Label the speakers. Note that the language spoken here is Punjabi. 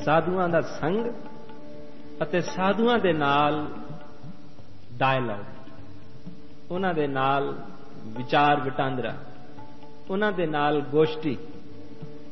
Speaker 1: ਸਾਧੂਆਂ ਦਾ ਸੰਗ ਅਤੇ ਸਾਧੂਆਂ ਦੇ ਨਾਲ ਡਾਇਲੌਗ, ਉਹਨਾਂ ਦੇ ਨਾਲ ਵਿਚਾਰ ਵਟਾਂਦਰਾ, ਉਹਨਾਂ ਦੇ ਨਾਲ ਗੋਸ਼ਟੀ,